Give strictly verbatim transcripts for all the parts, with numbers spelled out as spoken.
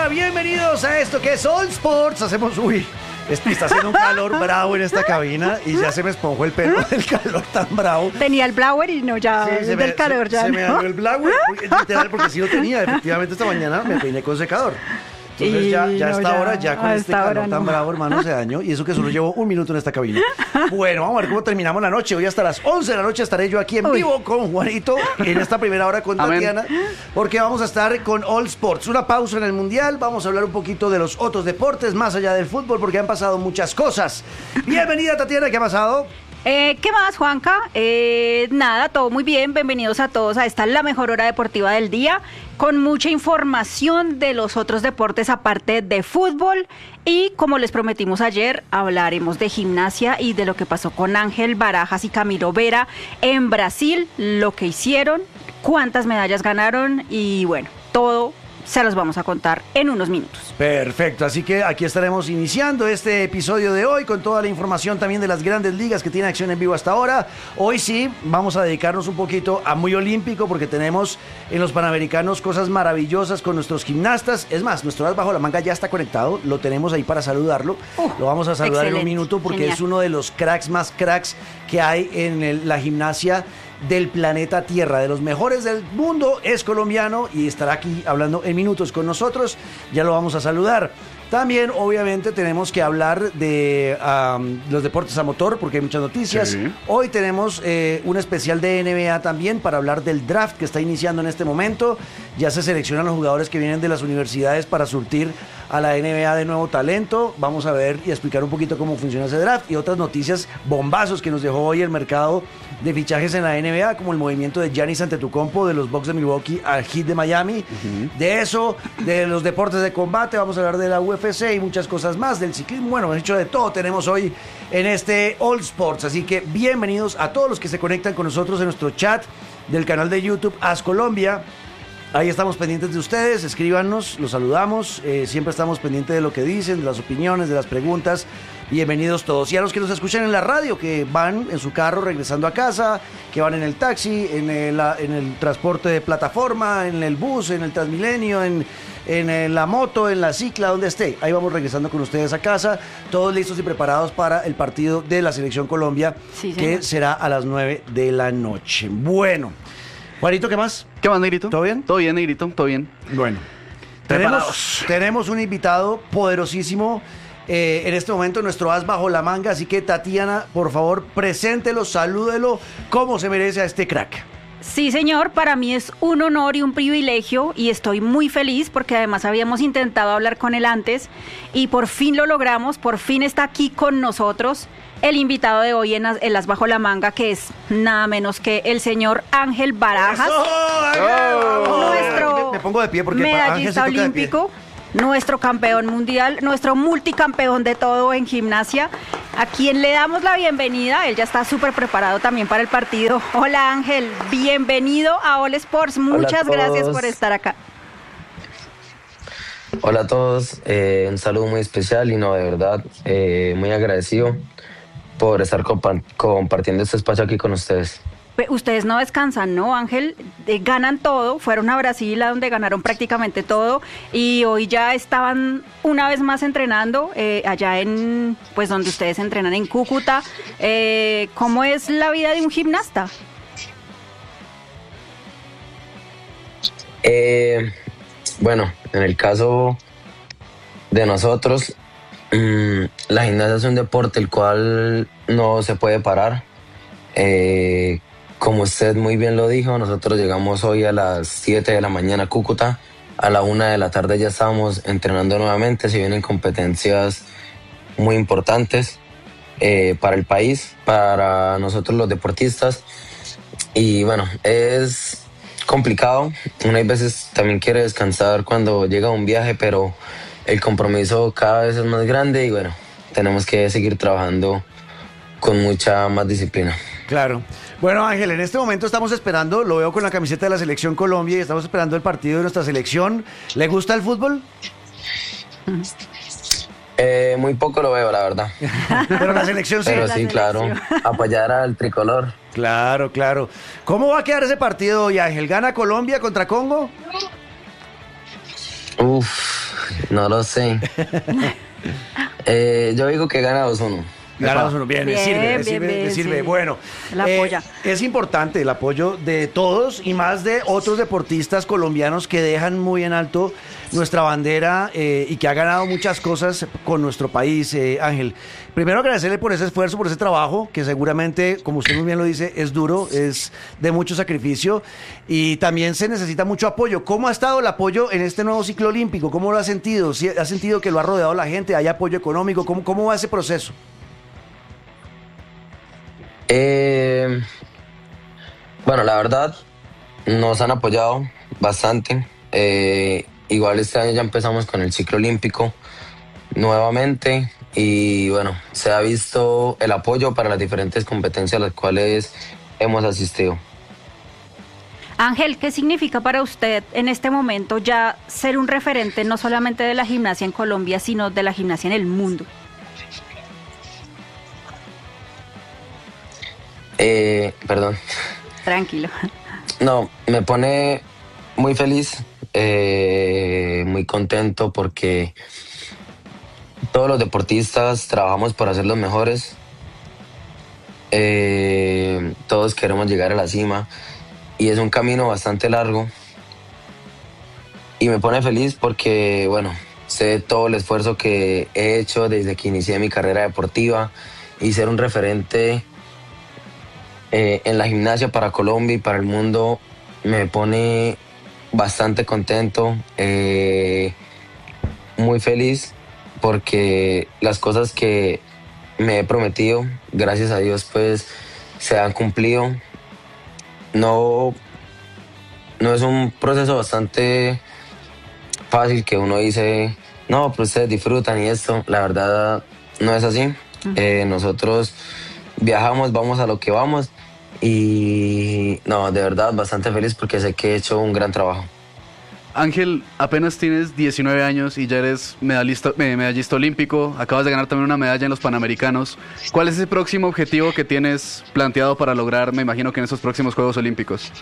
bienvenidos a esto que es All Sports. Hacemos, uy, está haciendo un calor bravo en esta cabina y ya se me esponjó el pelo del calor tan bravo. Tenía el blower y no, ya Sí, se del me, calor se, ya se no. me dañó el blower, porque, literal, porque sí lo tenía. Efectivamente, esta mañana me peiné con secador. Entonces Y ya, ya a no, esta ya, hora, ya con a este esta calor hora tan no. bravo, hermano, se dañó. Y eso que solo llevo un minuto en esta cabina. Bueno, vamos a ver cómo terminamos la noche. Hoy hasta las once de la noche estaré yo aquí en Uy. vivo con Juanito en esta primera hora con Amén. Tatiana, porque vamos a estar con All Sports. Una pausa en el Mundial. Vamos a hablar un poquito de los otros deportes más allá del fútbol, porque han pasado muchas cosas. Bienvenida, Tatiana, ¿qué ha pasado? Eh, ¿Qué más, Juanca? Eh, nada, todo muy bien. Bienvenidos a todos a esta la mejor hora deportiva del día, con mucha información de los otros deportes aparte de fútbol. Y como les prometimos ayer, hablaremos de gimnasia y de lo que pasó con Ángel Barajas y Camilo Vera en Brasil, lo que hicieron, cuántas medallas ganaron y bueno, todo se los vamos a contar en unos minutos. Perfecto, así que aquí estaremos iniciando este episodio de hoy con toda la información también de las grandes ligas que tiene acción en vivo hasta ahora. Hoy sí, vamos a dedicarnos un poquito a muy olímpico porque tenemos en los Panamericanos cosas maravillosas con nuestros gimnastas. Es más, nuestro as bajo la manga ya está conectado, lo tenemos ahí para saludarlo. Uh, lo vamos a saludar en un excelente, minuto porque genial. es uno de los cracks más cracks que hay en el- la gimnasia del planeta Tierra, de los mejores del mundo, es colombiano y estará aquí hablando en minutos con nosotros, ya lo vamos a saludar. También, obviamente, tenemos que hablar de um, los deportes a motor, porque hay muchas noticias. Sí. Hoy tenemos eh, un especial de N B A también para hablar del draft que está iniciando en este momento. Ya se seleccionan los jugadores que vienen de las universidades para surtir a la N B A de nuevo talento. Vamos a ver y explicar un poquito cómo funciona ese draft y otras noticias, bombazos que nos dejó hoy el mercado de fichajes en la N B A, como el movimiento de Giannis Antetokounmpo de los Bucks de Milwaukee al Heat de Miami. Uh-huh. De eso, de los deportes de combate, vamos a hablar de la U F C y muchas cosas más, del ciclismo. Bueno, hemos hecho de todo tenemos hoy en este All Sports. Así que bienvenidos a todos los que se conectan con nosotros en nuestro chat del canal de YouTube As Colombia. Ahí estamos pendientes de ustedes, escríbanos, los saludamos, eh, siempre estamos pendientes de lo que dicen, de las opiniones, de las preguntas. Bienvenidos todos. Y a los que nos escuchan en la radio, que van en su carro regresando a casa, que van en el taxi, en el, en el transporte de plataforma, en el bus, en el Transmilenio, en, en la moto, en la cicla, donde esté. Ahí vamos regresando con ustedes a casa, todos listos y preparados para el partido de la Selección Colombia, Sí, que señor. será a las nueve de la noche. Bueno, Juanito, ¿qué más? ¿Qué más, Negrito? ¿Todo bien? Todo bien, Negrito, todo bien. Bueno, tenemos, Preparados. tenemos un invitado poderosísimo eh, en este momento, nuestro as bajo la manga. Así que, Tatiana, por favor, preséntelo, salúdelo, como se merece a este crack. Sí, señor, para mí es un honor y un privilegio y estoy muy feliz porque además habíamos intentado hablar con él antes y por fin lo logramos, por fin está aquí con nosotros el invitado de hoy en As, en As Bajo la Manga, que es nada menos que el señor Ángel Barajas, ¡Eso! ¡Ángel! Oh. nuestro Me, me pongo de pie porque Ángel se medallista toca de pie. olímpico, nuestro campeón mundial, nuestro multicampeón de todo en gimnasia, a quien le damos la bienvenida. Él ya está súper preparado también para el partido. Hola, Ángel, bienvenido a All Sports. Muchas Hola a gracias todos. por estar acá. Hola a todos, eh, un saludo muy especial y no, de verdad, eh, muy agradecido por estar compa- compartiendo este espacio aquí con ustedes. Pe- Ustedes no descansan, ¿no, Ángel? Eh, ganan todo, fueron a Brasil, a donde ganaron prácticamente todo, y hoy ya estaban una vez más entrenando eh, allá en, pues donde ustedes entrenan en Cúcuta. Eh, ¿Cómo es la vida de un gimnasta? Eh, bueno, en el caso de nosotros, mmm, la gimnasia es un deporte el cual no se puede parar. Eh, como usted muy bien lo dijo, nosotros llegamos hoy a las siete de la mañana a Cúcuta, a la una de la tarde ya estamos entrenando nuevamente, se vienen competencias muy importantes eh, para el país, para nosotros los deportistas, y bueno, es complicado, uno a veces también quiere descansar cuando llega un viaje, pero el compromiso cada vez es más grande y bueno, tenemos que seguir trabajando con mucha más disciplina. Claro. Bueno, Ángel, en este momento estamos esperando, lo veo con la camiseta de la Selección Colombia y estamos esperando el partido de nuestra selección. ¿Le gusta el fútbol? Eh, muy poco lo veo, la verdad. Pero la selección sí. Pero La sí, claro, selección. apoyar al tricolor. Claro, claro. ¿Cómo va a quedar ese partido hoy, Ángel? ¿Gana Colombia contra Congo? Uf, No lo sé. eh, yo digo que gana dos uno. Ganados uno. Bien, Bien, le sirve, le bien, sirve, bien, le sirve. sí. Bueno, La eh, apoya. es importante el apoyo de todos y más de otros deportistas colombianos que dejan muy en alto nuestra bandera eh, y que ha ganado muchas cosas con nuestro país, eh, Ángel. Primero agradecerle por ese esfuerzo, por ese trabajo, que seguramente, como usted muy bien lo dice, es duro, es de mucho sacrificio y también se necesita mucho apoyo. ¿Cómo ha estado el apoyo en este nuevo ciclo olímpico? ¿Cómo lo ha sentido? ¿Sí ¿Ha sentido que lo ha rodeado la gente? ¿Hay apoyo económico? ¿Cómo, cómo va ese proceso? Eh, bueno, la verdad, nos han apoyado bastante. Eh, igual este año ya empezamos con el ciclo olímpico nuevamente y bueno, se ha visto el apoyo para las diferentes competencias a las cuales hemos asistido. Ángel, ¿qué significa para usted en este momento ya ser un referente no solamente de la gimnasia en Colombia, sino de la gimnasia en el mundo? Eh, perdón. Tranquilo. No, me pone muy feliz, eh, muy contento porque todos los deportistas trabajamos por ser los mejores. Eh, todos queremos llegar a la cima y es un camino bastante largo. Y me pone feliz porque, bueno, sé todo el esfuerzo que he hecho desde que inicié mi carrera deportiva y ser un referente Eh, en la gimnasia para Colombia y para el mundo me pone bastante contento, eh, muy feliz porque las cosas que me he prometido, gracias a Dios, pues se han cumplido. No, no es un proceso bastante fácil que uno dice, no, pero ustedes disfrutan y esto, la verdad no es así. Uh-huh. Eh, nosotros viajamos, vamos a lo que vamos y no, de verdad bastante feliz porque sé que he hecho un gran trabajo. Ángel, apenas tienes diecinueve años y ya eres medallista, medallista olímpico, acabas de ganar también una medalla en los Panamericanos. ¿Cuál es ese próximo objetivo que tienes planteado para lograr, me imagino que en esos próximos Juegos Olímpicos?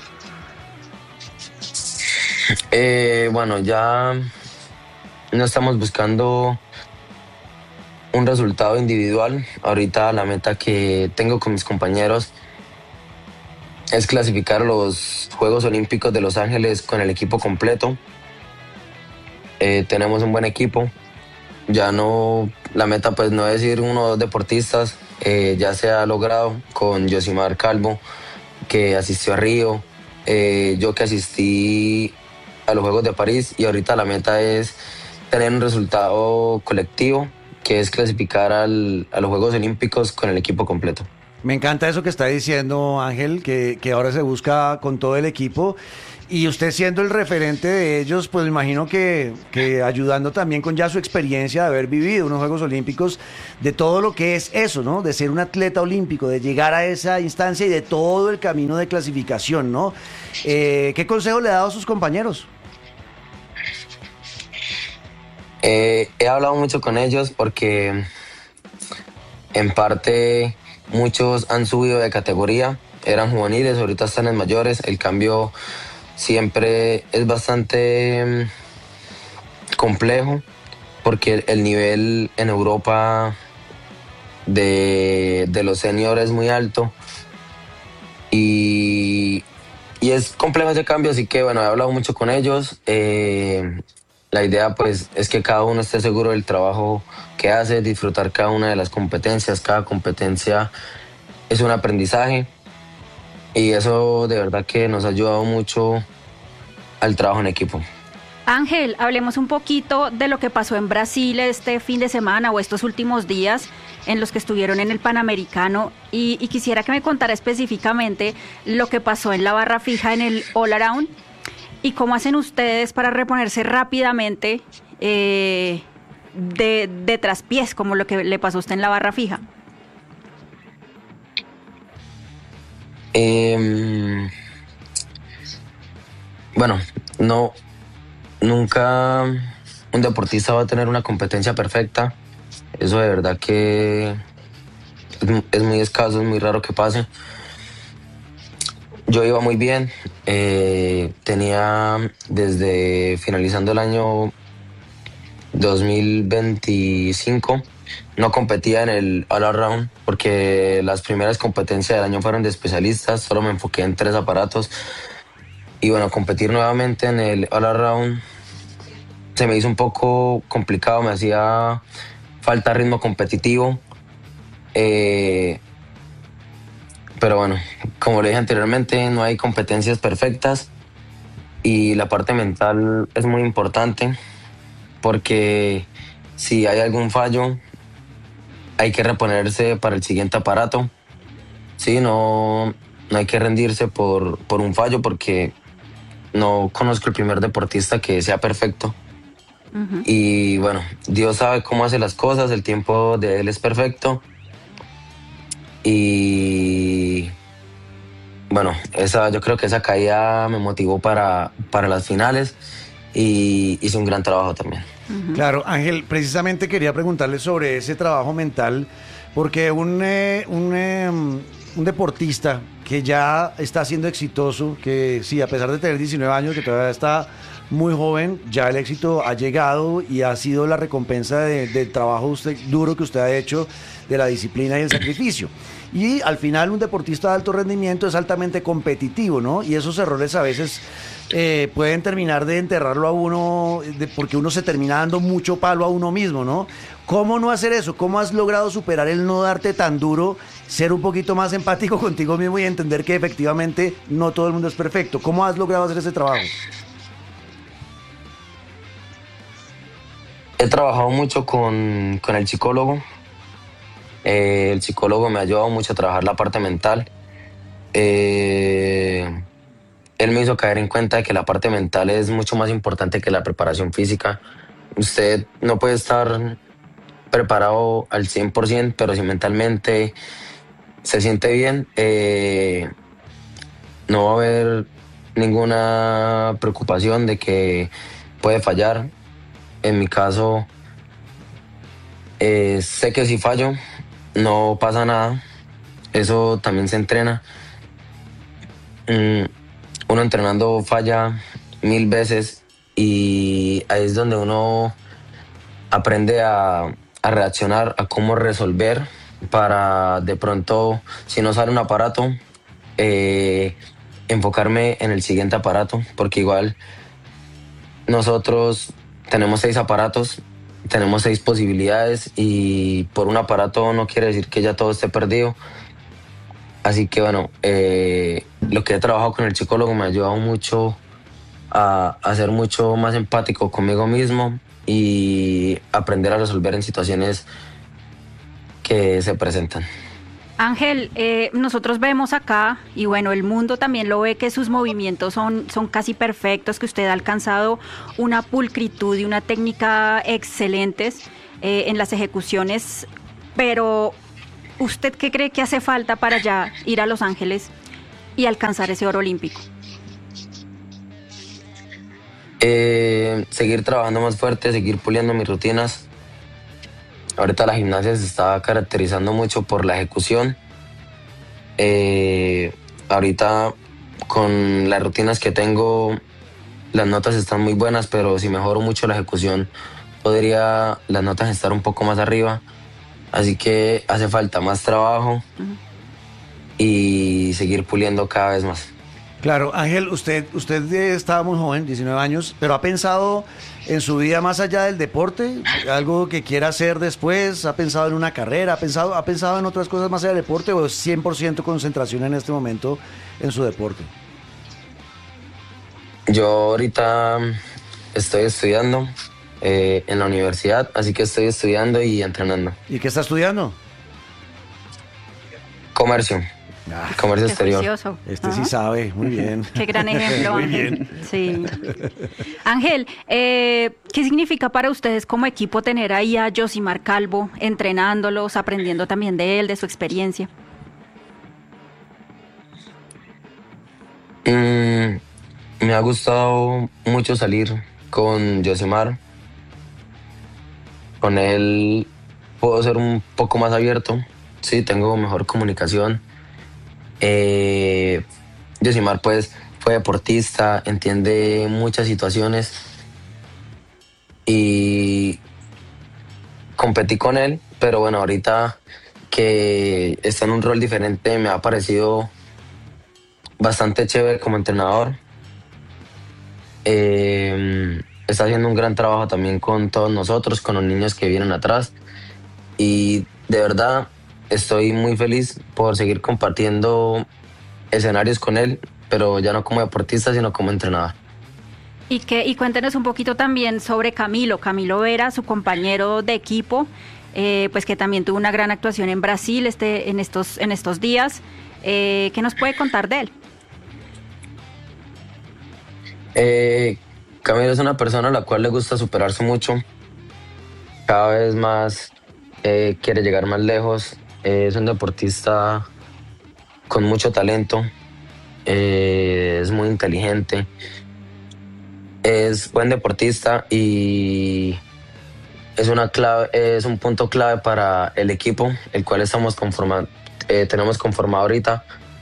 Eh, bueno, ya no estamos buscando un resultado individual. Ahorita la meta que tengo con mis compañeros es clasificar los Juegos Olímpicos de Los Ángeles con el equipo completo. Eh, tenemos un buen equipo. Ya no, la meta pues no es ir uno o dos deportistas. Eh, ya se ha logrado con Yosimar Calvo, que asistió a Río, eh, yo que asistí a los Juegos de París, y ahorita la meta es tener un resultado colectivo, que es clasificar al, a los Juegos Olímpicos con el equipo completo. Me encanta eso que está diciendo Ángel, que, que ahora se busca con todo el equipo. Y usted siendo el referente de ellos, pues me imagino que, que ayudando también con ya su experiencia de haber vivido unos Juegos Olímpicos, de todo lo que es eso, ¿no? De ser un atleta olímpico, de llegar a esa instancia y de todo el camino de clasificación, ¿no? Eh, ¿Qué consejo le ha dado a sus compañeros? Eh, he hablado mucho con ellos porque en parte muchos han subido de categoría, eran juveniles, ahorita están en mayores. El cambio siempre es bastante complejo porque el nivel en Europa de, de los seniors es muy alto y, y es complejo ese cambio, así que bueno, he hablado mucho con ellos. Eh, la idea pues es que cada uno esté seguro del trabajo que hace, disfrutar cada una de las competencias. Cada competencia es un aprendizaje y eso de verdad que nos ha ayudado mucho al trabajo en equipo. Ángel, hablemos un poquito de lo que pasó en Brasil este fin de semana o estos últimos días en los que estuvieron en el Panamericano, y, y quisiera que me contara específicamente lo que pasó en la barra fija en el All Around y cómo hacen ustedes para reponerse rápidamente eh, de, de traspiés, como lo que le pasó a usted en la barra fija. Eh, bueno, no, nunca un deportista va a tener una competencia perfecta. Eso de verdad que es, es muy escaso, es muy raro que pase. Yo iba muy bien, eh, tenía desde finalizando el año dos mil veinticinco no competía en el All Around porque las primeras competencias del año fueron de especialistas, solo me enfoqué en tres aparatos. Y bueno, competir nuevamente en el All Around se me hizo un poco complicado, me hacía falta ritmo competitivo. Eh, pero bueno, como le dije anteriormente, no hay competencias perfectas y la parte mental es muy importante porque si hay algún fallo hay que reponerse para el siguiente aparato. Sí, no, no hay que rendirse por, por un fallo porque no conozco el primer deportista que sea perfecto. Uh-huh. Y bueno, Dios sabe cómo hace las cosas, el tiempo de Él es perfecto. Y bueno, esa, yo creo que esa caída me motivó para, para las finales y hice un gran trabajo también. Uh-huh. Claro, Ángel, precisamente quería preguntarle sobre ese trabajo mental, porque un, eh, un, eh, un deportista que ya está siendo exitoso, que sí, a pesar de tener diecinueve años, que todavía está muy joven, ya el éxito ha llegado y ha sido la recompensa de, del trabajo usted, duro que usted ha hecho, de la disciplina y el sacrificio. Y al final un deportista de alto rendimiento es altamente competitivo, ¿no? Y esos errores a veces eh, pueden terminar de enterrarlo a uno, de, porque uno se termina dando mucho palo a uno mismo, ¿no? ¿Cómo no hacer eso? ¿Cómo has logrado superar el no darte tan duro, ser un poquito más empático contigo mismo y entender que efectivamente no todo el mundo es perfecto? ¿Cómo has logrado hacer ese trabajo? He trabajado mucho con, con el psicólogo. Eh, el psicólogo me ha ayudado mucho a trabajar la parte mental. Eh, él me hizo caer en cuenta de que la parte mental es mucho más importante que la preparación física. Usted no puede estar preparado al cien por ciento, pero si mentalmente se siente bien, eh, no va a haber ninguna preocupación de que puede fallar. En mi caso, eh, sé que si fallo, no pasa nada. Eso también se entrena. Mm, uno entrenando falla mil veces y ahí es donde uno aprende a, a reaccionar, a cómo resolver para de pronto, si no sale un aparato, eh, enfocarme en el siguiente aparato, porque igual nosotros tenemos seis aparatos, tenemos seis posibilidades y por un aparato no quiere decir que ya todo esté perdido. Así que bueno, eh, lo que he trabajado con el psicólogo me ha ayudado mucho a, a ser mucho más empático conmigo mismo y aprender a resolver en situaciones que se presentan. Ángel, eh, nosotros vemos acá, y bueno, el mundo también lo ve, que sus movimientos son, son casi perfectos, que usted ha alcanzado una pulcritud y una técnica excelentes eh, en las ejecuciones, pero ¿usted qué cree que hace falta para ya ir a Los Ángeles y alcanzar ese oro olímpico? Eh, seguir trabajando más fuerte, seguir puliendo mis rutinas. Ahorita la gimnasia se está caracterizando mucho por la ejecución. Eh, ahorita con las rutinas que tengo, las notas están muy buenas, pero si mejoro mucho la ejecución, podría las notas estar un poco más arriba. Así que hace falta más trabajo uh-huh. y seguir puliendo cada vez más. Claro, Ángel, usted, usted estaba muy joven, diecinueve años, pero ¿ha pensado en su vida más allá del deporte? ¿Algo que quiera hacer después? ¿Ha pensado en una carrera? ¿Ha pensado, ha pensado en otras cosas más allá del deporte o es cien por ciento concentración en este momento en su deporte? Yo ahorita estoy estudiando eh, en la universidad, así que estoy estudiando y entrenando. ¿Y qué está estudiando? Comercio. Ah, comercio qué exterior. Juicioso. Este Ajá. sí sabe, muy bien. Qué gran ejemplo, muy Ángel. bien. Sí. Ángel, eh, ¿qué significa para ustedes como equipo tener ahí a Yosimar Calvo entrenándolos, aprendiendo también de él, de su experiencia? Mm, me ha gustado mucho salir con Yosimar. Con él puedo ser un poco más abierto. Sí, tengo mejor comunicación. Eh, Yosimar pues fue deportista, entiende muchas situaciones y competí con él, pero bueno, ahorita que está en un rol diferente me ha parecido bastante chévere como entrenador. Eh, está haciendo un gran trabajo también con todos nosotros, con los niños que vienen atrás, y de verdad estoy muy feliz por seguir compartiendo escenarios con él, pero ya no como deportista, sino como entrenador. Y, que, y cuéntenos un poquito también sobre Camilo, Camilo Vera, su compañero de equipo, eh, pues que también tuvo una gran actuación en Brasil este, en, estos, en estos días. Eh, ¿Qué nos puede contar de él? Eh, Camilo es una persona a la cual le gusta superarse mucho, cada vez más eh, quiere llegar más lejos, eh, es un deportista con mucho talento, eh, es muy inteligente, es buen deportista y es una clave, es un punto clave para el equipo, el cual estamos conformando, eh, tenemos conformado ahorita.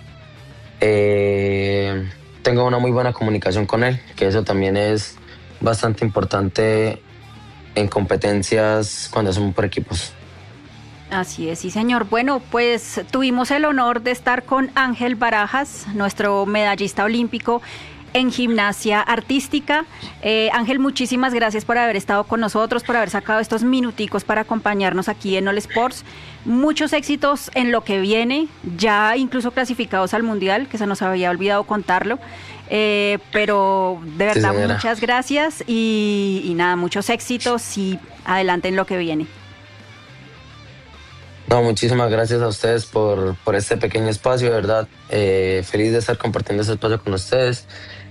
Eh, tengo una muy buena comunicación con él, que eso también es bastante importante en competencias cuando son por equipos. Así es, sí señor. Bueno, pues tuvimos el honor de estar con Ángel Barajas, nuestro medallista olímpico en gimnasia artística. Eh, Ángel, muchísimas gracias por haber estado con nosotros, por haber sacado estos minuticos para acompañarnos aquí en All Sports. Muchos éxitos en lo que viene, ya incluso clasificados al Mundial, que se nos había olvidado contarlo. Eh, pero de verdad, sí, muchas gracias y, y nada, muchos éxitos y adelante en lo que viene. No, muchísimas gracias a ustedes por, por este pequeño espacio, de verdad. Eh, feliz de estar compartiendo este espacio con ustedes.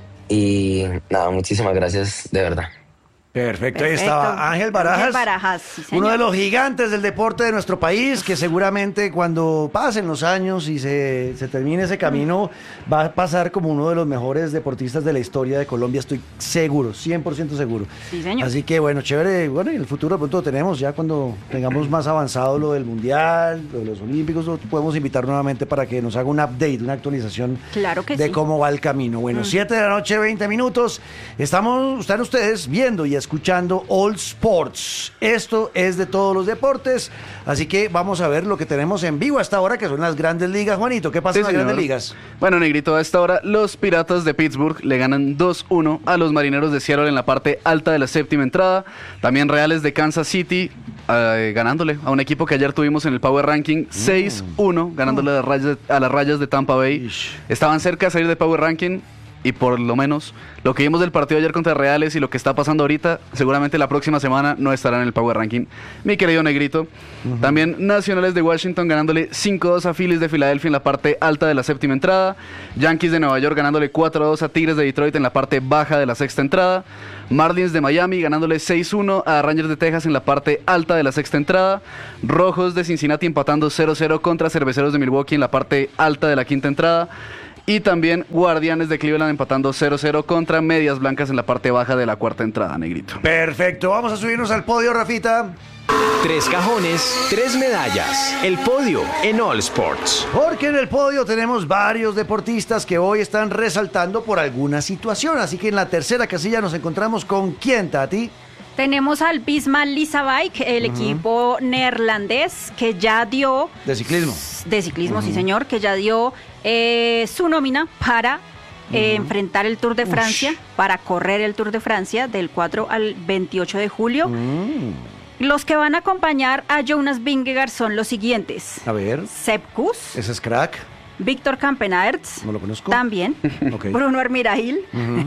Y nada, muchísimas gracias, de verdad. Perfecto, ahí estaba Ángel Barajas, Ángel Barajas, sí, uno de los gigantes del deporte de nuestro país, que seguramente cuando pasen los años y se, se termine ese camino, va a pasar como uno de los mejores deportistas de la historia de Colombia, estoy seguro, cien por ciento seguro. Sí, señor. Así que bueno, chévere, bueno, y en el futuro de pronto lo tenemos, ya cuando tengamos más avanzado lo del Mundial, lo de los Olímpicos, lo podemos invitar nuevamente para que nos haga un update, una actualización claro que de sí. cómo va el camino. Bueno, Mm. siete de la noche, veinte minutos, estamos, están ustedes viendo y escuchando All Sports. Esto es de todos los deportes, así que vamos a ver lo que tenemos en vivo hasta ahora, que son las grandes ligas. Juanito, ¿qué pasa Sí, en las señor. grandes ligas? Bueno, Negrito, a esta hora los Piratas de Pittsburgh le ganan dos uno a los Marineros de Seattle en la parte alta de la séptima entrada. También Reales de Kansas City eh, ganándole a un equipo que ayer tuvimos en el Power Ranking seis uno, ganándole a las rayas, a las rayas de Tampa Bay. Ish. Estaban cerca de salir de Power Ranking. Y por lo menos lo que vimos del partido ayer contra Reales y lo que está pasando ahorita, seguramente la próxima semana no estará en el Power Ranking, mi querido Negrito. Uh-huh. También Nacionales de Washington ganándole cinco dos a Phillies de Filadelfia en la parte alta de la séptima entrada. Yankees de Nueva York ganándole cuatro dos a Tigres de Detroit en la parte baja de la sexta entrada. Marlins de Miami ganándole seis uno a Rangers de Texas en la parte alta de la sexta entrada. Rojos de Cincinnati empatando cero cero contra Cerveceros de Milwaukee en la parte alta de la quinta entrada. Y también Guardianes de Cleveland empatando cero cero contra Medias Blancas en la parte baja de la cuarta entrada, Negrito. Perfecto, vamos a subirnos al podio, Rafita. Tres cajones, tres medallas. El podio en All Sports. Porque en el podio tenemos varios deportistas que hoy están resaltando por alguna situación. Así que en la tercera casilla nos encontramos con ¿quién, Tati? Tenemos al Visma Leasebike, el uh-huh. equipo neerlandés que ya dio... De ciclismo. De ciclismo, uh-huh. sí señor, que ya dio eh, su nómina para eh, uh-huh. enfrentar el Tour de Francia, Ush. para correr el Tour de Francia del cuatro al veintiocho de julio. Uh-huh. Los que van a acompañar a Jonas Vingegaard son los siguientes. A ver. Sepp Kuss. Ese es crack. Víctor Campenaerts, no lo conozco. También. Okay. Bruno Armirail,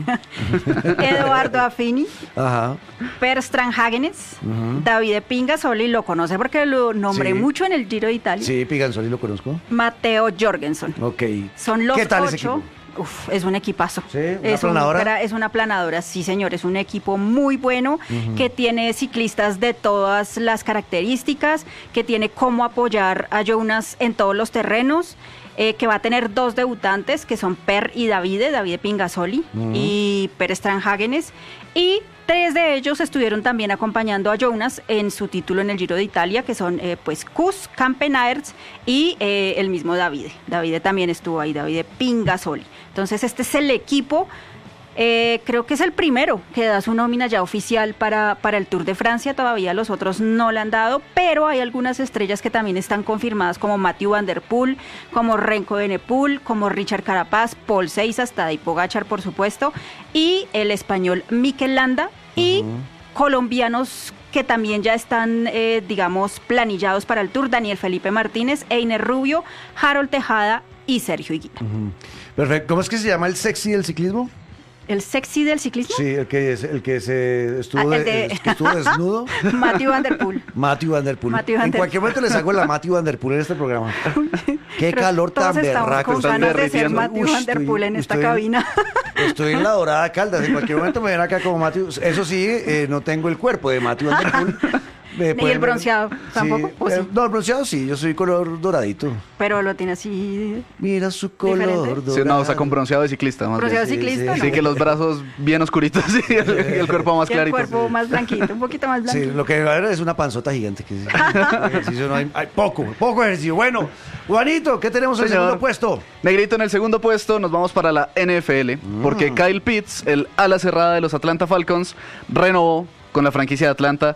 uh-huh. Eduardo Affini, uh-huh. Per Strandhagenes, uh-huh. Davide Pingasoli, lo conoce porque lo nombré sí. mucho en el Giro de Italia. Sí, Pingasoli lo conozco. Mateo Jorgensen. Ok. Son los ¿Qué tal ocho. ese equipo? Uf, es un equipazo. ¿Sí? ¿Una es planadora? Un, es una planadora, sí señor, es un equipo muy bueno, uh-huh. que tiene ciclistas de todas las características, que tiene cómo apoyar a Jonas en todos los terrenos. Eh, que va a tener dos debutantes, que son Per y Davide, Davide Pingasoli uh-huh. y Per Strandhagenes, y tres de ellos estuvieron también acompañando a Jonas en su título en el Giro de Italia, que son eh, pues Kuss, Campenaerts y eh, el mismo Davide. Davide también estuvo ahí, Davide Pingasoli. Entonces este es el equipo Eh, creo que es el primero que da su nómina ya oficial para, para el Tour de Francia. Todavía los otros no le han dado, pero hay algunas estrellas que también están confirmadas, como Mathieu Van Der Poel, como Renko Evenepoel, como Richard Carapaz, Paul Seiza, Tadej Pogačar, por supuesto, y el español Mikel Landa, y uh-huh. colombianos que también ya están, eh, digamos, planillados para el Tour: Daniel Felipe Martínez, Einer Rubio, Harold Tejada y Sergio Higuita. Uh-huh. Perfecto. ¿Cómo es que se llama el sexy del ciclismo? ¿El sexy del ciclismo? Sí, el que, el que se estuvo, ah, de, de... el que estuvo desnudo. Mathieu Van Der Poel. Mathieu Van Der Poel. Mathieu Van en Der... cualquier momento les hago la Mathieu Van Der Poel en este programa. Qué Pero calor tan berraco. Con ganas de ser Mathieu Van Der Poel en esta estoy, cabina. Estoy en la Dorada Caldas. En cualquier momento me ven acá como Mathieu. Eso sí, eh, no tengo el cuerpo de Mathieu Van Der Poel. Eh, Ni el bronceado, sí, tampoco. ¿O sí? eh, no, el bronceado sí, yo soy color doradito. Pero lo tiene así. Mira su color dorado. Sí, no, o sea, con bronceado de ciclista. Más bronceado bien. ciclista, sí, no. Sí, que los brazos bien oscuritos y el, y el cuerpo más y clarito. El cuerpo sí. más blanquito, un poquito más blanquito. Sí, lo que va a haber es una panzota gigante. Que, ejercicio no hay, hay poco, poco ejercicio. Bueno, Juanito, ¿qué tenemos en el segundo puesto? Negrito, en el segundo puesto nos vamos para la N F L, mm. porque Kyle Pitts, el ala cerrada de los Atlanta Falcons, renovó con la franquicia de Atlanta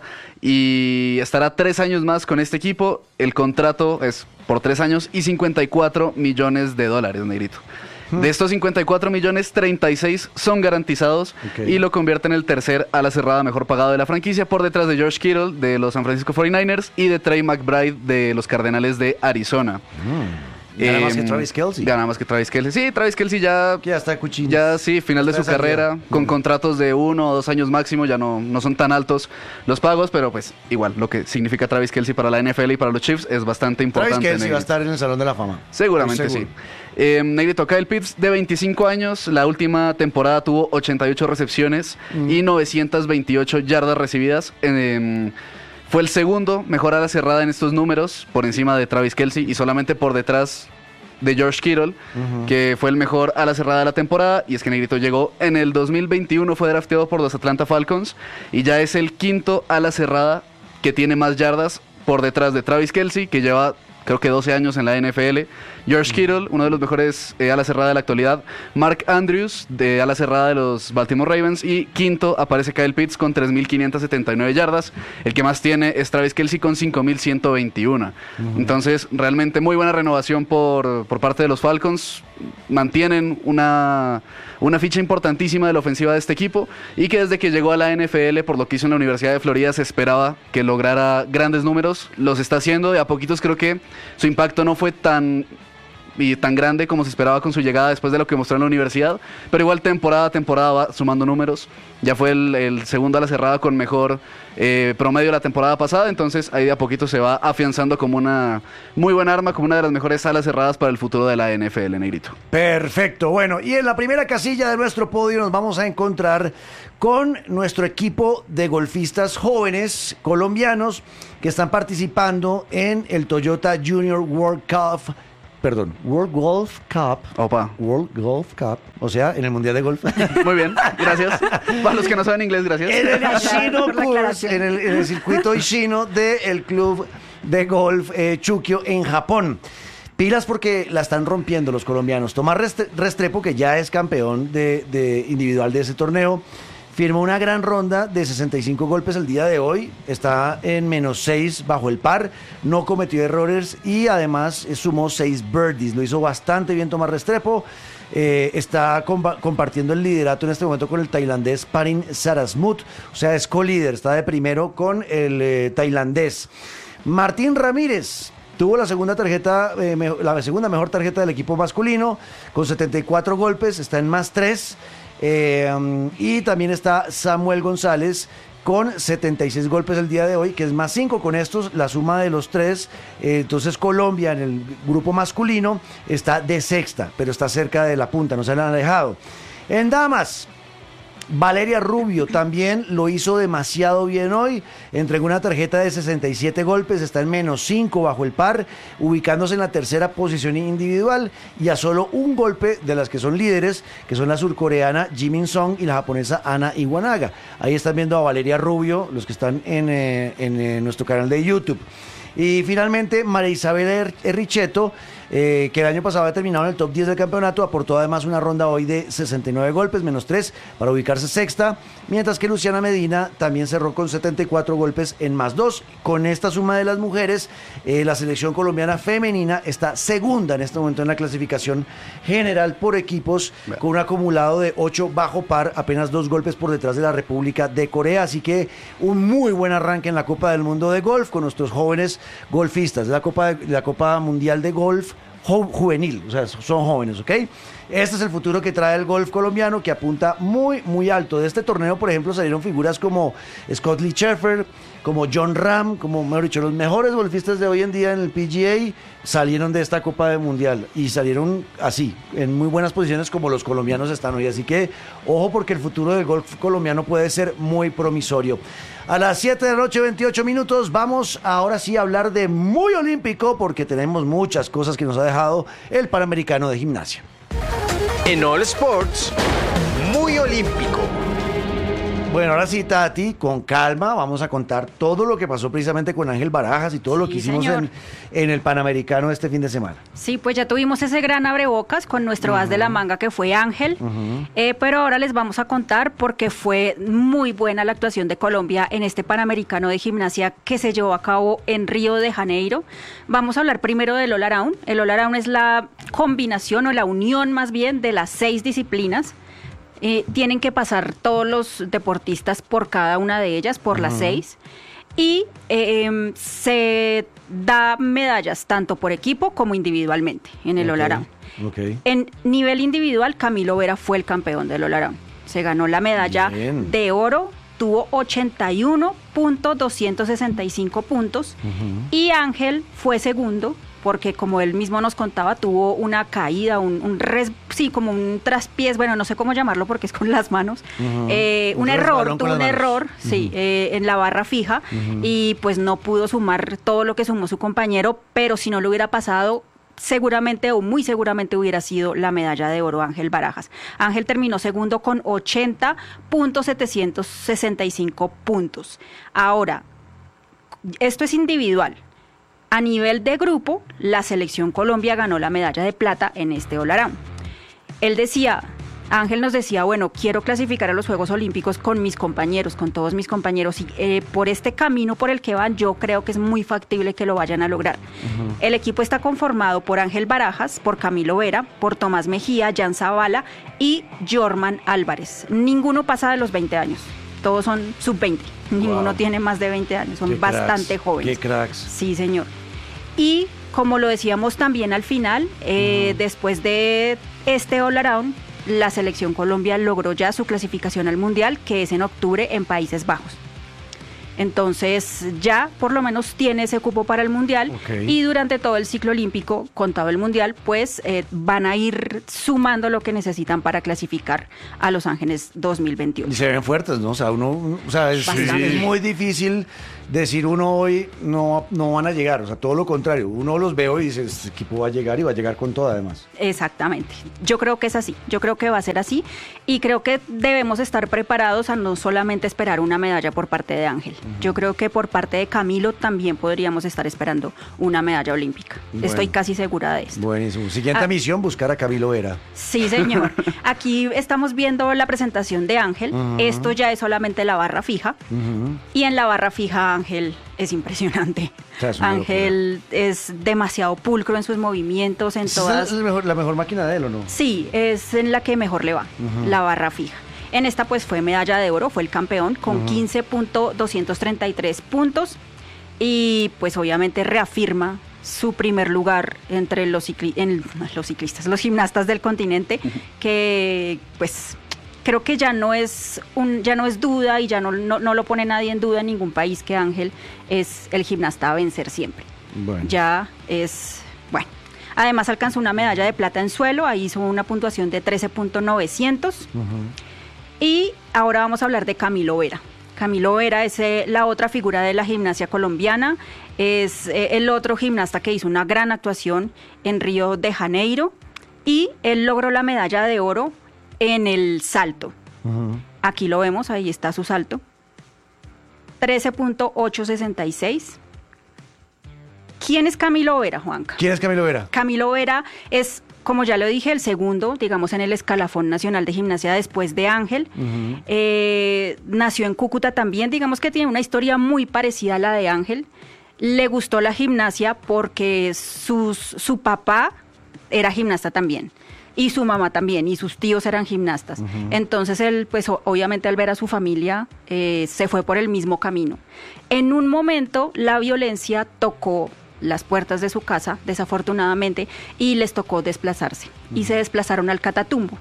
y estará tres años más con este equipo. El contrato es por tres años y cincuenta y cuatro millones de dólares, Negrito. Hmm. De estos cincuenta y cuatro millones, treinta y seis son garantizados, okay. y lo convierte en el tercer ala cerrada mejor pagado de la franquicia, por detrás de George Kittle de los San Francisco cuarenta y nueve ers y de Trey McBride de los Cardenales de Arizona. Hmm. Gana eh, más que Travis Kelce. Gana más que Travis Kelce. Sí, Travis Kelce ya... Ya está cuchillo. Ya sí, final de su carrera, con contratos de uno o dos años máximo, ya no, no son tan altos los pagos, pero pues igual, lo que significa Travis Kelce para la N F L y para los Chiefs es bastante importante. Travis Kelce Negrito. va a estar en el Salón de la Fama. Seguramente sí. Eh, Negrito, Kyle Pitts, de veinticinco años, la última temporada tuvo ochenta y ocho recepciones mm. y novecientas veintiocho yardas recibidas. Eh, fue el segundo mejor ala cerrada en estos números, por encima de Travis Kelce y solamente por detrás de George Kittle, uh-huh. que fue el mejor ala cerrada de la temporada. Y es que Negrito llegó en el dos mil veintiuno, fue drafteado por los Atlanta Falcons y ya es el quinto ala cerrada que tiene más yardas, por detrás de Travis Kelce, que lleva creo que doce años en la N F L, George uh-huh. Kittle, uno de los mejores eh, ala cerrada de la actualidad, Mark Andrews, de ala cerrada de los Baltimore Ravens, y quinto aparece Kyle Pitts con tres mil quinientas setenta y nueve yardas. El que más tiene es Travis Kelce con cinco mil ciento veintiuno. Uh-huh. Entonces, realmente muy buena renovación por, por parte de los Falcons. Mantienen una, una ficha importantísima de la ofensiva de este equipo, y que desde que llegó a la N F L, por lo que hizo en la Universidad de Florida, se esperaba que lograra grandes números. Los está haciendo de a poquitos. Creo que su impacto no fue tan y tan grande como se esperaba con su llegada después de lo que mostró en la universidad, pero igual temporada a temporada va sumando números. Ya fue el, el segundo a la cerrada con mejor eh, promedio la temporada pasada, entonces ahí de a poquito se va afianzando como una muy buena arma, como una de las mejores alas cerradas para el futuro de la N F L, Negrito. Perfecto, bueno, y en la primera casilla de nuestro podio nos vamos a encontrar con nuestro equipo de golfistas jóvenes colombianos que están participando en el Toyota Junior World Cup. Perdón, World Golf Cup. Opa. World Golf Cup. O sea, en el Mundial de Golf. Muy bien, gracias. Para los que no saben inglés, gracias. En el Ishino Course, en el, en el circuito Ishino del Club de Golf eh, Chukio en Japón. Pilas porque la están rompiendo los colombianos. Tomás Restrepo, que ya es campeón de, de individual de ese torneo, firmó una gran ronda de sesenta y cinco golpes el día de hoy, está en menos seis bajo el par, no cometió errores y además sumó seis birdies, lo hizo bastante bien Tomás Restrepo, eh, está compa- compartiendo el liderato en este momento con el tailandés Parin Sarasmut, o sea, es co-líder, está de primero con el eh, tailandés. Martín Ramírez tuvo la segunda tarjeta, eh, me- la segunda mejor tarjeta del equipo masculino, con setenta y cuatro golpes, está en más tres. Eh, um, y también está Samuel González con setenta y seis golpes el día de hoy, que es más cinco. Con estos, la suma de los tres, eh, entonces Colombia en el grupo masculino está de sexta, pero está cerca de la punta, no se han alejado. En damas, Valeria Rubio también lo hizo demasiado bien hoy, entregó una tarjeta de sesenta y siete golpes, está en menos cinco bajo el par, ubicándose en la tercera posición individual y a solo un golpe de las que son líderes, que son la surcoreana Jimin Song y la japonesa Ana Iwanaga. Ahí están viendo a Valeria Rubio, los que están en, eh, en eh, nuestro canal de YouTube. Y finalmente, María Isabel Erricheto, eh, que el año pasado había terminado en el top diez del campeonato, aportó además una ronda hoy de sesenta y nueve golpes, menos tres, para ubicarse sexta, mientras que Luciana Medina también cerró con setenta y cuatro golpes en más dos. Con esta suma de las mujeres, eh, la selección colombiana femenina está segunda en este momento en la clasificación general por equipos, bueno, con un acumulado de ocho bajo par, apenas dos golpes por detrás de la República de Corea, así que un muy buen arranque en la Copa del Mundo de Golf con nuestros jóvenes golfistas, de la Copa, de la Copa Mundial de Golf ju juvenil, o sea, son jóvenes, ¿ok? Este es el futuro que trae el golf colombiano, que apunta muy, muy alto. De este torneo, por ejemplo, salieron figuras como Scott Lee Scheffler, como John Ram, como, mejor dicho, los mejores golfistas de hoy en día en el P G A salieron de esta Copa de Mundial y salieron así, en muy buenas posiciones como los colombianos están hoy. Así que, ojo, porque el futuro del golf colombiano puede ser muy promisorio. A las siete de la noche, veintiocho minutos, vamos ahora sí a hablar de muy olímpico, porque tenemos muchas cosas que nos ha dejado el Panamericano de Gimnasia. En All Sports, muy olímpico. Bueno, ahora sí, Tati, con calma, vamos a contar todo lo que pasó precisamente con Ángel Barajas y todo lo Sí, que hicimos en, en el Panamericano este fin de semana. Sí, pues ya tuvimos ese gran abrebocas con nuestro as de la manga que fue Ángel, Uh-huh. eh, pero ahora les vamos a contar porque fue muy buena la actuación de Colombia en este Panamericano de Gimnasia que se llevó a cabo en Río de Janeiro. Vamos a hablar primero del All Around. El All Around es la combinación o la unión más bien de las seis disciplinas. Eh, tienen que pasar todos los deportistas por cada una de ellas, por las seis, y eh, se da medallas tanto por equipo como individualmente en el Ok, All Around. ok. En nivel individual, Camilo Vera fue el campeón del All Around. Se ganó la medalla Bien. de oro, tuvo ochenta y uno punto doscientos sesenta y cinco puntos, Ujú. y Ángel fue segundo, porque como él mismo nos contaba, tuvo una caída, un, un res, sí, como un traspiés, bueno, no sé cómo llamarlo porque es con las manos, Ujú. eh, un, Un error, resbalón con tuvo las un manos. error, sí, Ujú. eh, en la barra fija, Ujú. y pues no pudo sumar todo lo que sumó su compañero, pero si no lo hubiera pasado, seguramente o muy seguramente hubiera sido la medalla de oro Ángel Barajas. Ángel terminó segundo con ochenta punto setecientos sesenta y cinco puntos. Ahora, esto es individual. A nivel de grupo, la selección Colombia ganó la medalla de plata en este All Around. Él decía, Ángel nos decía, bueno, quiero clasificar a los Juegos Olímpicos con mis compañeros, con todos mis compañeros, y eh, por este camino por el que van, yo creo que es muy factible que lo vayan a lograr. Uh-huh. El equipo está conformado por Ángel Barajas, por Camilo Vera, por Tomás Mejía, Jan Zavala y Jorman Álvarez. Ninguno pasa de los veinte años. Todos son sub veinte. Ninguno Wow. tiene más de veinte años. Son Qué bastante cracks, jóvenes. Qué cracks. Sí, señor. Y como lo decíamos también al final, eh, uh-huh. después de este All Around, la selección Colombia logró ya su clasificación al Mundial, que es en octubre en Países Bajos. Entonces ya por lo menos tiene ese cupo para el Mundial, Okay. y durante todo el ciclo olímpico, contado el Mundial, pues eh, van a ir sumando lo que necesitan para clasificar a Los Ángeles dos mil veintiuno. Y se ven fuertes, ¿no? O sea, uno, o sea, es, Bastante. es muy difícil decir uno hoy no, no van a llegar, o sea, todo lo contrario, uno los veo y dice, este equipo va a llegar y va a llegar con todo además. Exactamente, yo creo que es así, yo creo que va a ser así, y creo que debemos estar preparados a no solamente esperar una medalla por parte de Ángel, uh-huh. yo creo que por parte de Camilo también podríamos estar esperando una medalla olímpica, bueno. Estoy casi segura de esto. Buenísimo, siguiente ah, misión, buscar a Camilo Vera. Sí, señor, aquí estamos viendo la presentación de Ángel, uh-huh. esto ya es solamente la barra fija, uh-huh. y en la barra fija Ángel es impresionante. O sea, es Ángel es demasiado pulcro en sus movimientos, en todas. ¿Es la mejor, la mejor máquina de él o no? Sí, es en la que mejor le va, uh-huh. la barra fija. En esta pues fue medalla de oro, fue el campeón con uh-huh. quince punto doscientos treinta y tres puntos, y pues obviamente reafirma su primer lugar entre los, cicli- en, los ciclistas, los gimnastas del continente, uh-huh. que pues creo que ya no es un, ya no es duda, y ya no, no, no lo pone nadie en duda en ningún país, que Ángel es el gimnasta a vencer siempre. Bueno. Ya es, bueno. Además alcanzó una medalla de plata en suelo, ahí hizo una puntuación de trece punto novecientos. Uh-huh. Y ahora vamos a hablar de Camilo Vera. Camilo Vera es eh, la otra figura de la gimnasia colombiana, es eh, el otro gimnasta que hizo una gran actuación en Río de Janeiro, y él logró la medalla de oro en el salto. Uh-huh. Aquí lo vemos, ahí está su salto. trece punto ochocientos sesenta y seis. ¿Quién es Camilo Vera, Juanca? ¿Quién es Camilo Vera? Camilo Vera es, como ya lo dije, el segundo, digamos, en el escalafón nacional de gimnasia después de Ángel. Uh-huh. Eh, nació en Cúcuta también, digamos que tiene una historia muy parecida a la de Ángel. Le gustó la gimnasia porque sus, su papá era gimnasta también. Y su mamá también, y sus tíos eran gimnastas. Uh-huh. Entonces él, pues obviamente al ver a su familia, eh, se fue por el mismo camino. En un momento la violencia tocó las puertas de su casa, desafortunadamente, y les tocó desplazarse. Uh-huh. Y se desplazaron al Catatumbo.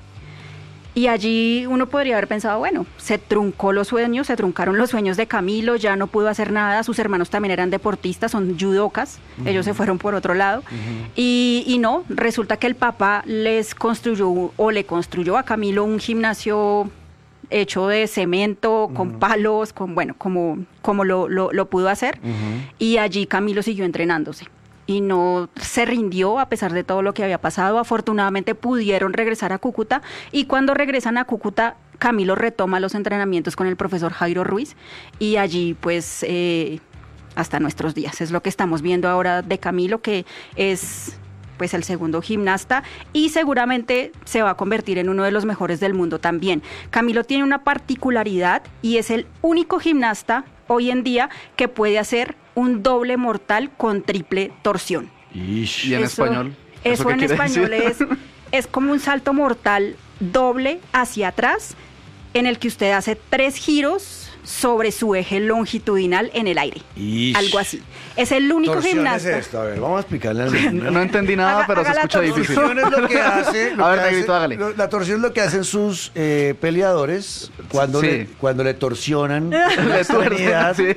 Y allí uno podría haber pensado, bueno, se truncó los sueños, se truncaron los sueños de Camilo, ya no pudo hacer nada, sus hermanos también eran deportistas, son judocas, uh-huh. ellos se fueron por otro lado. Uh-huh. Y, y no, resulta que el papá les construyó, o le construyó a Camilo un gimnasio hecho de cemento, uh-huh. con palos, con bueno, como, como lo, lo, lo pudo hacer. Uh-huh. Y allí Camilo siguió entrenándose. Y no se rindió a pesar de todo lo que había pasado. Afortunadamente pudieron regresar a Cúcuta, y cuando regresan a Cúcuta, Camilo retoma los entrenamientos con el profesor Jairo Ruiz, y allí pues eh, hasta nuestros días es lo que estamos viendo ahora de Camilo, que es pues el segundo gimnasta y seguramente se va a convertir en uno de los mejores del mundo también. Camilo tiene una particularidad y es el único gimnasta hoy en día que puede hacer un doble mortal con triple torsión. Ish. ¿Y en eso, español? Eso, eso en español es, es como un salto mortal doble hacia atrás, en el que usted hace tres giros sobre su eje longitudinal en el aire. Ish. Algo así. Es el único torsión gimnasta. Es esto. A ver, vamos a explicarle al niño. No entendí nada, haga, pero haga se escucha difícil. La torsión es lo que hace. Lo a ver, que Negrito, hace, hágale. Lo, la torsión es lo que hacen sus eh, peleadores cuando, sí. le, cuando le torsionan la extremidad. Sí.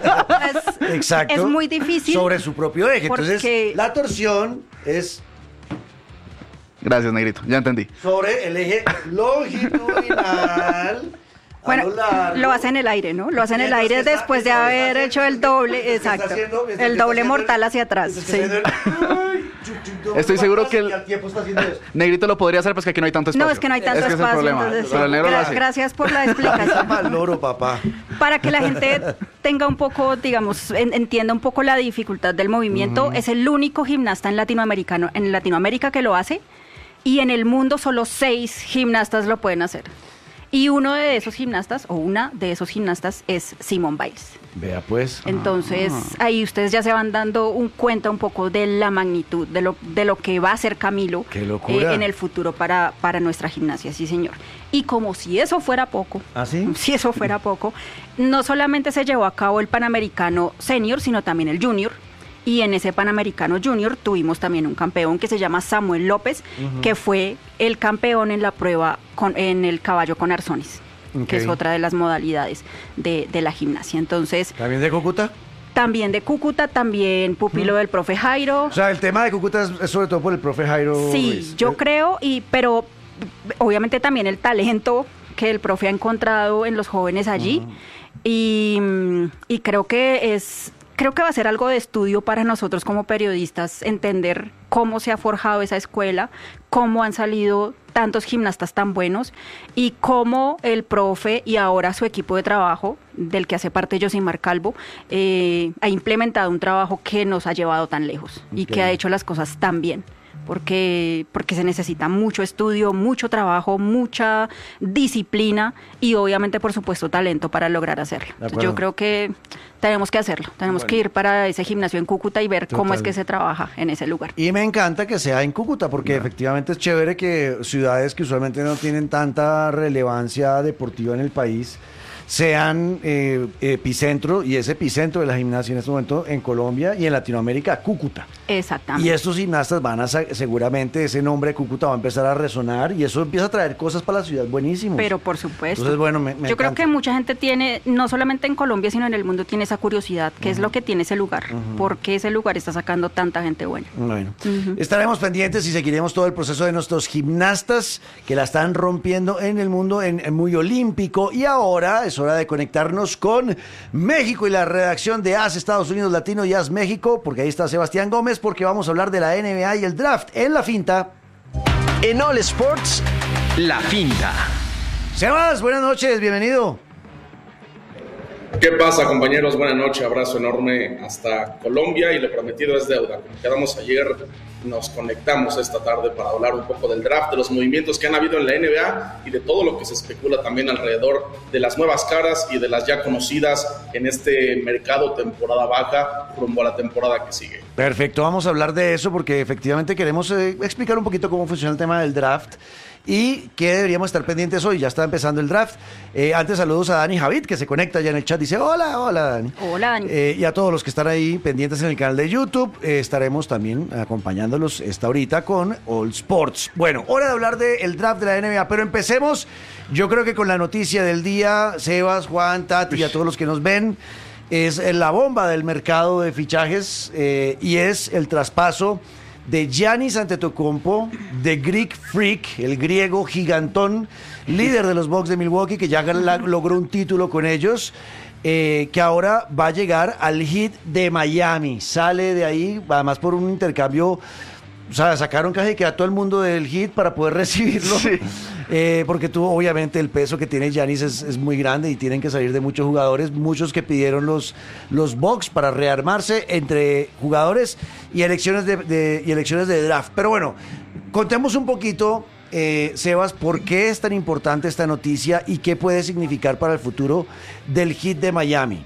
Es, exacto. Es muy difícil. Sobre su propio eje. Porque... Entonces, la torsión es. Gracias, Negrito. Ya entendí. Sobre el eje longitudinal. Bueno, lo hace en el aire, ¿no? Lo hace en el aire está, después de haber hecho el doble, exacto, haciendo, el doble mortal hacia atrás. Sí. El... Estoy seguro que el Negrito lo podría hacer, pues que aquí no hay tanto espacio. No, es que no hay tanto es que espacio. Es el problema. Entonces, Pero el negro Gra- lo hace. Gracias por la explicación. Mal loro, papá. Para que la gente tenga un poco, digamos, en, entienda un poco la dificultad del movimiento, uh-huh. es el único gimnasta en latinoamericano, en Latinoamérica que lo hace, y en el mundo solo seis gimnastas lo pueden hacer. Y uno de esos gimnastas, o una de esos gimnastas, es Simone Biles. Vea pues. Entonces, ah. ahí ustedes ya se van dando un cuenta un poco de la magnitud, de lo, de lo que va a hacer Camilo ¡Qué locura! Eh, en el futuro para, para nuestra gimnasia, sí señor. Y como si eso fuera poco, ¿ah, sí? si eso fuera poco, no solamente se llevó a cabo el Panamericano Senior, sino también el Junior. Y en ese Panamericano Junior tuvimos también un campeón que se llama Samuel López, uh-huh. que fue el campeón en la prueba con, en el caballo con arzones, okay. que es otra de las modalidades de, de la gimnasia. Entonces, ¿también de Cúcuta? También de Cúcuta, también pupilo uh-huh. del profe Jairo. O sea, el tema de Cúcuta es, es sobre todo por el profe Jairo. Sí, Ruiz. yo creo, y pero obviamente también el talento que el profe ha encontrado en los jóvenes allí. Uh-huh. y, y creo que es... Creo que va a ser algo de estudio para nosotros como periodistas, entender cómo se ha forjado esa escuela, cómo han salido tantos gimnastas tan buenos y cómo el profe y ahora su equipo de trabajo, del que hace parte Yosimar Calvo, eh, ha implementado un trabajo que nos ha llevado tan lejos okay. y que ha hecho las cosas tan bien. Porque, porque se necesita mucho estudio, mucho trabajo, mucha disciplina y obviamente, por supuesto, talento para lograr hacerlo. Entonces, yo creo que tenemos que hacerlo, tenemos bueno. que ir para ese gimnasio en Cúcuta y ver Total. cómo es que se trabaja en ese lugar. Y me encanta que sea en Cúcuta, porque no. efectivamente es chévere que ciudades que usualmente no tienen tanta relevancia deportiva en el país sean eh, epicentro, y es epicentro de la gimnasia en este momento en Colombia y en Latinoamérica, Cúcuta. Exactamente. Y estos gimnastas van a, seguramente ese nombre de Cúcuta va a empezar a resonar y eso empieza a traer cosas para la ciudad buenísimas. Pero por supuesto. Entonces, bueno, me, me Yo encanta. creo que mucha gente tiene, no solamente en Colombia, sino en el mundo, tiene esa curiosidad, qué uh-huh. es lo que tiene ese lugar, uh-huh. por qué ese lugar está sacando tanta gente buena. Bueno, uh-huh. estaremos pendientes y seguiremos todo el proceso de nuestros gimnastas que la están rompiendo en el mundo, en, en muy olímpico, y ahora es hora de conectarnos con México y la redacción de A S Estados Unidos Latino y A S México, porque ahí está Sebastián Gómez, porque vamos a hablar de la N B A y el draft en la finta. En All Sports, la finta. Sebas, buenas noches, bienvenido. ¿Qué pasa, compañeros? Buenas noches, abrazo enorme hasta Colombia y lo prometido es deuda. Como quedamos ayer, nos conectamos esta tarde para hablar un poco del draft, de los movimientos que han habido en la N B A y de todo lo que se especula también alrededor de las nuevas caras y de las ya conocidas en este mercado temporada baja rumbo a la temporada que sigue. Perfecto, vamos a hablar de eso porque efectivamente queremos eh, explicar un poquito cómo funciona el tema del draft y qué deberíamos estar pendientes hoy. Ya está empezando el draft. Eh, antes saludos a Dani Javid, que se conecta ya en el chat. Dice, hola, hola Dani. Hola Dani. Eh, y a todos los que están ahí pendientes en el canal de YouTube. Eh, estaremos también acompañándolos esta horita con All Sports. Bueno, hora de hablar del draft de la N B A, pero empecemos yo creo que con la noticia del día. Sebas, Juan, Tati y a todos los que nos ven. Es la bomba del mercado de fichajes eh, y es el traspaso de Giannis Antetokounmpo, de Greek Freak, el griego gigantón, líder de los Bucks de Milwaukee, que ya logró un título con ellos, eh, que ahora va a llegar al Heat de Miami. Sale de ahí, además por un intercambio, o sea, sacaron casi que a todo el mundo del Heat para poder recibirlo. Sí. Eh, porque tú, obviamente, el peso que tiene Giannis es, es muy grande y tienen que salir de muchos jugadores, muchos que pidieron los, los Bucks para rearmarse entre jugadores y elecciones de, de, y elecciones de draft. Pero bueno, contemos un poquito, eh, Sebas, por qué es tan importante esta noticia y qué puede significar para el futuro del Heat de Miami.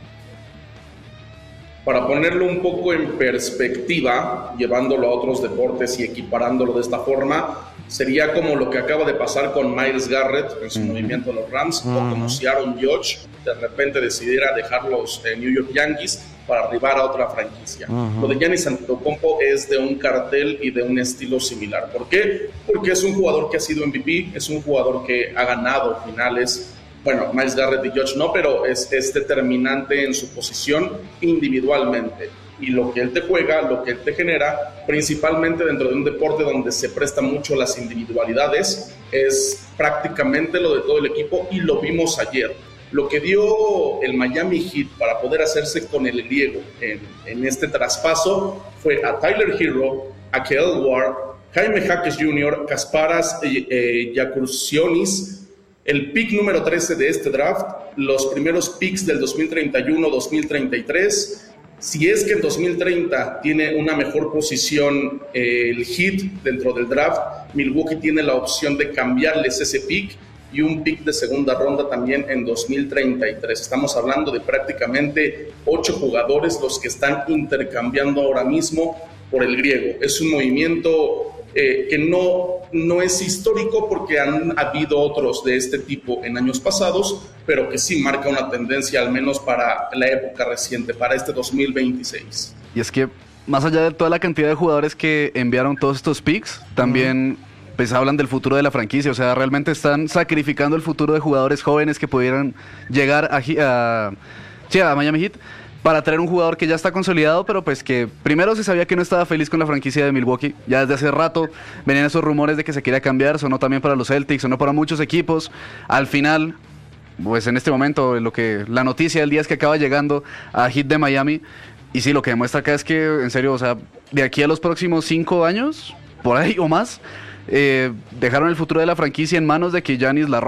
Para ponerlo un poco en perspectiva, llevándolo a otros deportes y equiparándolo de esta forma, sería como lo que acaba de pasar con Myles Garrett en su uh-huh. movimiento en los Rams, uh-huh. o como si Aaron Judge de repente decidiera dejar los eh, New York Yankees para arribar a otra franquicia. Uh-huh. Lo de Giannis Antetokounmpo es de un cartel y de un estilo similar. ¿Por qué? Porque es un jugador que ha sido M V P, es un jugador que ha ganado finales. Bueno, Myles Garrett y Judge no, pero es, es determinante en su posición individualmente. Y lo que él te juega, lo que él te genera, principalmente dentro de un deporte donde se presta mucho las individualidades, es prácticamente lo de todo el equipo y lo vimos ayer. Lo que dio el Miami Heat para poder hacerse con el griego en, en este traspaso fue a Tyler Hero, a Kael Ward, Jaime Jaquez junior, Kasparas eh, Giannakoulis, el pick número trece de este draft, los primeros picks del dos mil treinta y uno dos mil treinta y tres. Si es que en dos mil treinta tiene una mejor posición eh, el Heat dentro del draft, Milwaukee tiene la opción de cambiarles ese pick y un pick de segunda ronda también en dos mil treinta y tres. Estamos hablando de prácticamente ocho jugadores los que están intercambiando ahora mismo por el griego. Es un movimiento eh, que no, no es histórico porque han habido otros de este tipo en años pasados, pero que sí marca una tendencia al menos para la época reciente, para este dos mil veintiséis. Y es que más allá de toda la cantidad de jugadores que enviaron todos estos picks, también uh-huh. pues hablan del futuro de la franquicia, o sea, realmente están sacrificando el futuro de jugadores jóvenes que pudieran llegar a, a, sí, a Miami Heat para traer un jugador que ya está consolidado, pero pues que primero se sabía que no estaba feliz con la franquicia de Milwaukee. Ya desde hace rato venían esos rumores de que se quería cambiar, sonó también para los Celtics, sonó para muchos equipos. Al final, pues en este momento, lo que la noticia del día es que acaba llegando a Heat de Miami. Y sí, lo que demuestra acá es que, en serio, o sea, de aquí a los próximos cinco años, por ahí o más, eh, dejaron el futuro de la franquicia en manos de que Giannis la